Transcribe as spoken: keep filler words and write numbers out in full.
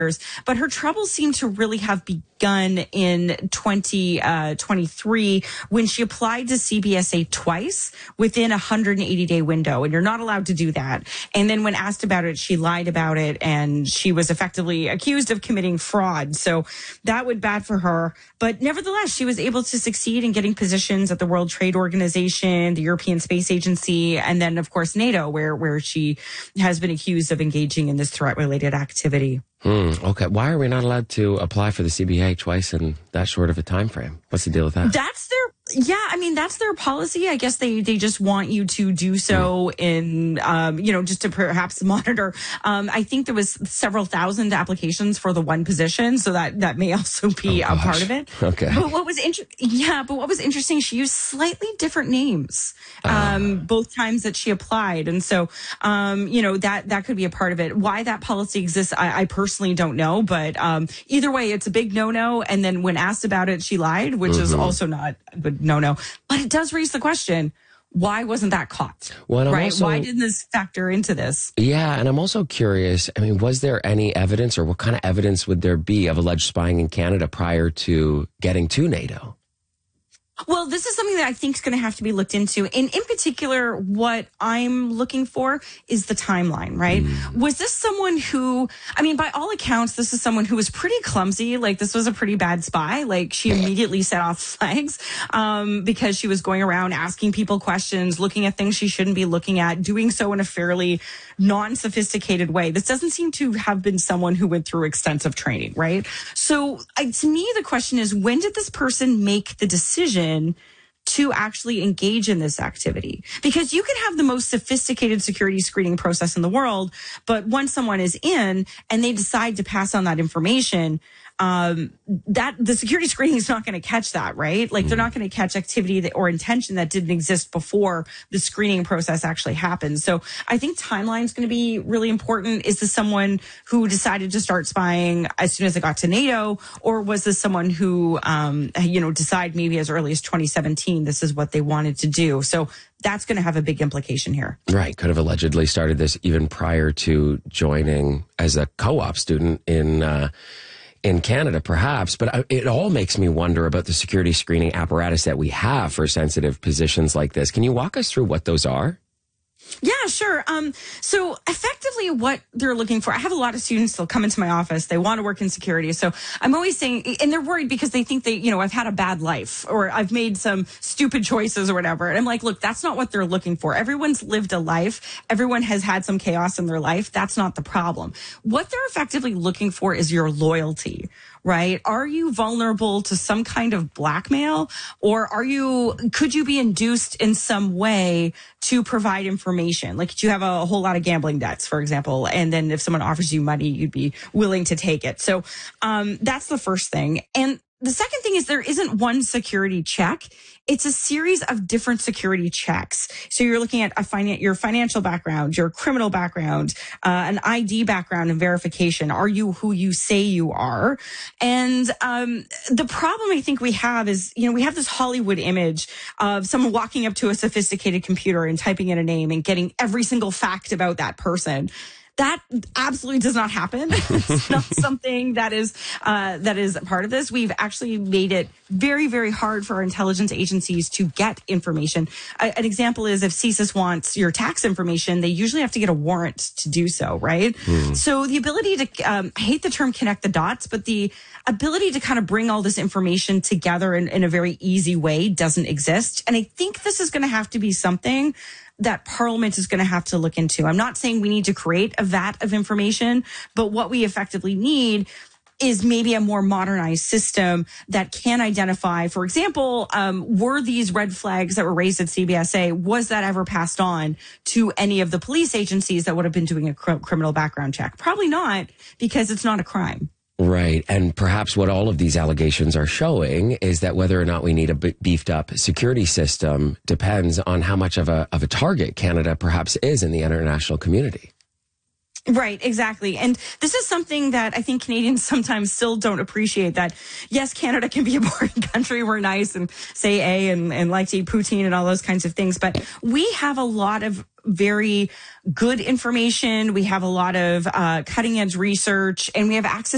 But her troubles seem to really have begun in twenty twenty-three when she applied to C B S A twice within a one hundred eighty day window. And you're not allowed to do that. And then when asked about it, she lied about it, and she was effectively accused of committing fraud. So that would bad for her. But nevertheless, she was able to succeed in getting positions at the World Trade Organization, the European Space Agency, and then, of course, NATO, where, where she has been accused of engaging in this threat-related activity. Hmm, okay. Why are we not allowed to apply for the C B A twice in that short of a time frame? What's the deal with that? That's their, yeah, I mean, that's their policy. I guess they, they just want you to do so mm. in, um, you know, just to perhaps monitor. Um, I think there was several thousand applications for the one position, so that, that may also be oh, a part of it. Okay. But what was inter- yeah, but what was interesting, she used slightly different names, um, uh. both times that she applied. And so, um, you know, that, that could be a part of it. Why that policy exists, I, I personally don't know, but, um, either way, it's a big no-no. And then when asked about it, she lied, which mm-hmm. is also not a good no-no. But it does raise the question, why wasn't that caught? Well, right? Also, why didn't this factor into this? Yeah, and I'm also curious, I mean, was there any evidence, or what kind of evidence would there be of alleged spying in Canada prior to getting to NATO? Well, this is something that I think is going to have to be looked into. And in particular, what I'm looking for is the timeline, right? Mm. Was this someone who, I mean, by all accounts, this is someone who was pretty clumsy. Like, this was a pretty bad spy. Like, she immediately set off flags um, because she was going around asking people questions, looking at things she shouldn't be looking at, doing so in a fairly non-sophisticated way. This doesn't seem to have been someone who went through extensive training, right? So I, to me, the question is, when did this person make the decision to actually engage in this activity? Because you can have the most sophisticated security screening process in the world, but once someone is in and they decide to pass on that information, um, that the security screening is not going to catch that, right? Like, they're not going to catch activity that, or intention that didn't exist before the screening process actually happened. So I think timeline is going to be really important. Is this someone who decided to start spying as soon as it got to NATO, or was this someone who, um, you know, decided maybe as early as twenty seventeen, this is what they wanted to do? So that's going to have a big implication here. Right. Could have allegedly started this even prior to joining as a co-op student in, uh, in Canada, perhaps, but it all makes me wonder about the security screening apparatus that we have for sensitive positions like this. Can you walk us through what those are? Yeah, sure. Um, so effectively what they're looking for, I have a lot of students that'll come into my office. They want to work in security. So I'm always saying, and they're worried because they think they, you know, I've had a bad life or I've made some stupid choices or whatever. And I'm like, look, that's not what they're looking for. Everyone's lived a life. Everyone has had some chaos in their life. That's not the problem. What they're effectively looking for is your loyalty. Right? Are you vulnerable to some kind of blackmail, or are you, could you be induced in some way to provide information? Like, do you have a whole lot of gambling debts, for example, and then if someone offers you money, you'd be willing to take it. So, um, that's the first thing. And the second thing is there isn't one security check. It's a series of different security checks. So you're looking at a finan- your financial background, your criminal background, uh, an I D background and verification. Are you who you say you are? And um, the problem I think we have is, you know, we have this Hollywood image of someone walking up to a sophisticated computer and typing in a name and getting every single fact about that person. That absolutely does not happen. It's not something that is uh, that is part of this. We've actually made it very, very hard for our intelligence agencies to get information. Uh, an example is if C S I S wants your tax information, they usually have to get a warrant to do so, right? Mm. So the ability to, um, I hate the term connect the dots, but the ability to kind of bring all this information together in, in a very easy way doesn't exist. And I think this is going to have to be something that Parliament is going to have to look into. I'm not saying we need to create a vat of information, but what we effectively need is maybe a more modernized system that can identify, for example, um, were these red flags that were raised at C B S A, was that ever passed on to any of the police agencies that would have been doing a cr- criminal background check? Probably not, because it's not a crime. Right. And perhaps what all of these allegations are showing is that whether or not we need a beefed up security system depends on how much of a of a target Canada perhaps is in the international community. Right, exactly. And this is something that I think Canadians sometimes still don't appreciate, that, yes, Canada can be a boring country. We're nice and say A and, and like to eat poutine and all those kinds of things. But we have a lot of very good information. We have a lot of uh, cutting edge research, and we have access